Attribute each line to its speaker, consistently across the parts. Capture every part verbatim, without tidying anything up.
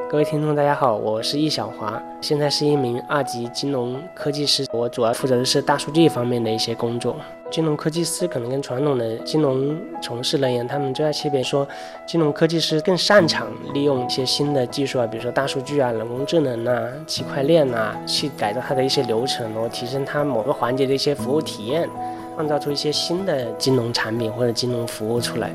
Speaker 1: 各位听众大家好，我是易小华，现在是一名二级金融科技师，我主要负责的是大数据方面的一些工作。金融科技师可能跟传统的金融从事人员他们最大区别说，金融科技师更擅长利用一些新的技术啊，比如说大数据啊、人工智能啊、区块链啊，去改造它的一些流程，然后提升它某个环节的一些服务体验，创造出一些新的金融产品或者金融服务出来。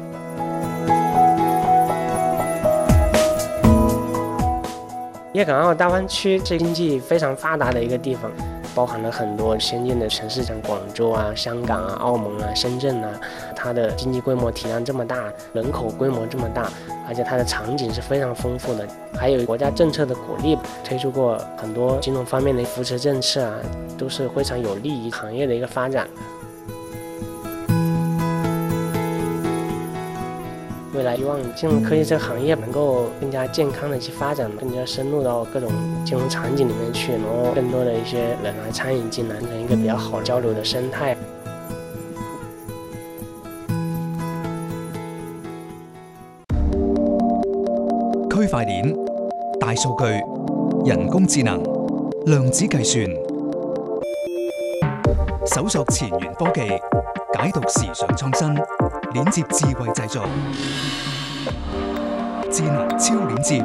Speaker 1: 粤港澳大湾区是经济非常发达的一个地方，包含了很多先进的城市，像广州啊、香港啊、澳门啊、深圳啊，它的经济规模体量这么大，人口规模这么大，而且它的场景是非常丰富的，还有国家政策的鼓励，推出过很多金融方面的扶持政策啊，都是非常有利于行业的一个发展。未来希望金融科技这个行业能够更加健康的去发展，更加深入到各种金融场景里面去，然后更多的一些人来参与进来，成一个比较好交流的生态。
Speaker 2: 區塊鏈、大數據、人工智能、量子計算，搜索前沿科技，解讀時尚創新，鏈接智慧製造，智能超鏈接。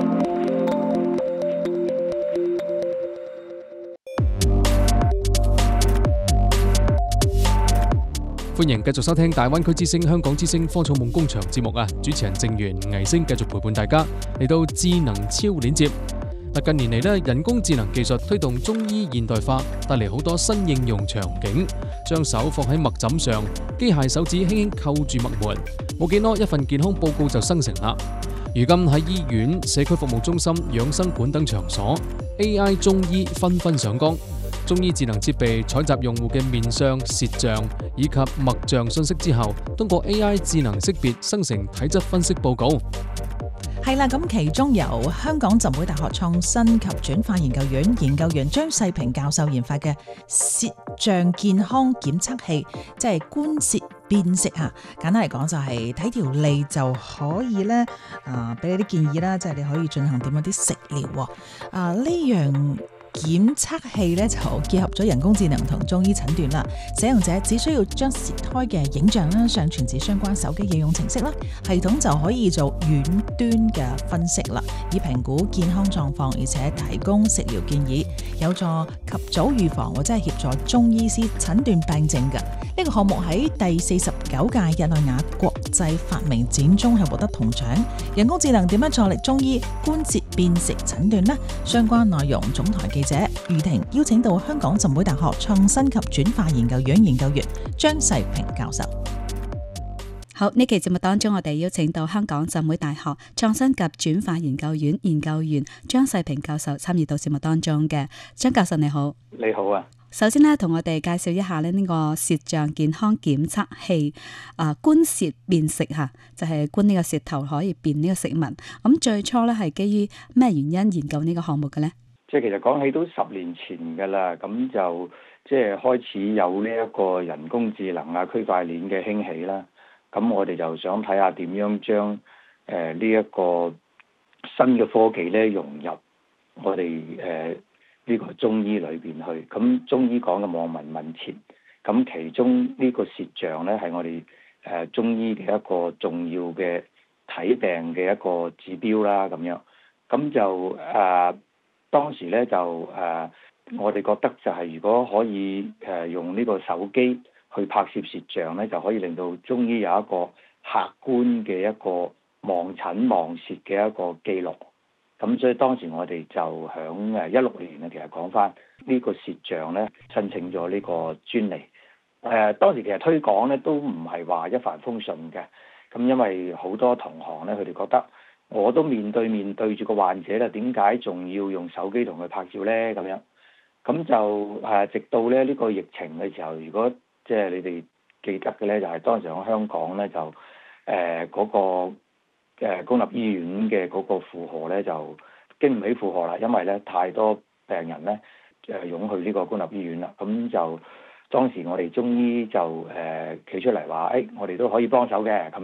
Speaker 3: 歡迎繼續收聽大灣區之聲香港之聲科創夢工場節目啊！主持人正源倪星繼續陪伴大家嚟到智能超鏈接。近年嚟咧，人工智能技術推動中醫現代化，帶嚟好多新應用場景。將手放喺脈枕上，機械手指輕輕扣住脈門，冇幾多一份健康報告就生成啦。如今喺醫院、社區服務中心、養生館等場所 ，A I 中醫紛紛上崗。中醫智能設備採集用戶嘅面相、舌象以及脈象信息之後，通過 A I 智能識別生成體質分析報告。
Speaker 4: 係啦，咁其中由香港浸會大學創新及轉化研究院研究員張世平教授研發嘅舌象健康檢測器，即係觀舌辨識嚇。簡單嚟講就係睇條脷就可以咧，啊俾你啲建議啦，即係你可以進行點樣啲食療喎。啊呢樣檢測器咧就結合咗人工智能同中醫診斷啦，使用者只需要將舌苔嘅影像啦上傳至相關手機應用程式啦，系統就可以做遠端嘅分析啦，以評估健康狀況，而且提供食療建議，有助及早預防或者係協助中醫師診斷病症嘅。呢個項目喺第四十九屆日內瓦國際發明展中係獲得銅獎。人工智能點樣助力中醫觀舌辨識診斷呢？相關內容總台記者余婷邀請到香港浸會大學創新及轉化研究院研究員張世平教授。
Speaker 5: 好，呢期節目當中，我哋邀請到香港浸會大學創新及轉化研究院研究員張世平教授參與到節目當中嘅。張教授你好。
Speaker 6: 你好啊。
Speaker 5: 首先咧，同我哋介紹一下咧呢個舌象健康檢測器，啊觀舌辨識嚇，就係、是、觀呢個舌頭可以辨呢個食物。咁最初咧係基於咩原因研究呢個項目嘅咧？
Speaker 6: 即係其實講起都十年前㗎啦，咁就即係開始有呢一個人工智能啊、區塊鏈嘅興起啦。咁我哋就想睇下點樣將誒呢一個新嘅科技咧融入我哋誒呢個中醫裏邊去。咁中醫講嘅望聞問切，咁其中呢個舌象咧係我哋誒、呃、中醫嘅一個重要嘅睇病嘅一個指標啦。咁樣咁就誒、呃、當時咧就誒、呃、我哋覺得就係如果可以誒、呃、用呢個手機去拍攝舌象咧，就可以令到中醫有一個客觀嘅一個望診望舌嘅一個記錄。咁所以當時我哋就響誒一六年啊，其實講翻呢個舌象咧，申請咗呢個專利。誒、呃、當時其實推廣咧都唔係話一帆風順嘅。咁因為好多同行咧，佢哋覺得我都面對面對住個患者啦，點解仲要用手機同佢拍照咧？咁樣咁就誒、啊，直到咧呢、呢個疫情嘅時候，如果即係你哋記得嘅咧，就係、是、當時喺香港咧就誒嗰、呃那個、呃、公立醫院嘅嗰個負荷咧就經唔起負荷啦，因為咧太多病人咧誒湧去呢個公立醫院啦。咁就當時我哋中醫就誒企、呃、出嚟話，誒、哎、我哋都可以幫手嘅咁樣。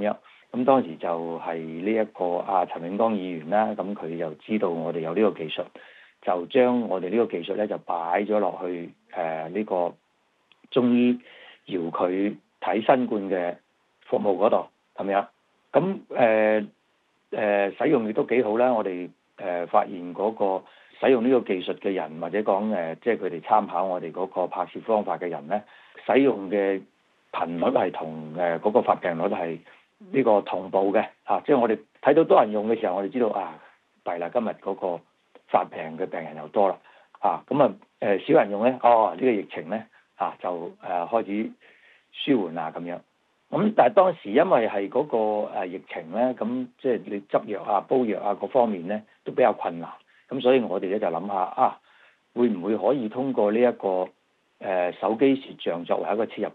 Speaker 6: 咁當時就係呢一個阿陳永剛議員啦，咁佢就知道我哋有呢個技術，就將我哋呢個技術咧就擺咗落去誒呢、呃這個中醫遙距睇新冠嘅服務嗰度咁樣。咁誒誒使用亦都幾好啦，我哋誒、呃、發現嗰個使用呢個技術嘅人，或者講誒即係佢哋參考我哋嗰個拍攝方法嘅人咧，使用嘅頻率係同誒嗰個發病率係呢個同步嘅嚇、啊，即係我哋睇到多人用嘅時候，我哋知道啊，弊啦，今日嗰個發病嘅病人又多啦嚇，咁啊誒少人用咧，哦呢、這個疫情咧嚇、啊、就誒、啊、開始舒緩啦咁樣。咁但係當時因為係嗰個疫情咧，咁即係你執藥啊、煲藥啊各方面咧都比較困難，咁所以我哋咧就諗下啊，會唔會可以通過呢、這、一個誒、呃、手機攝像作為一個切入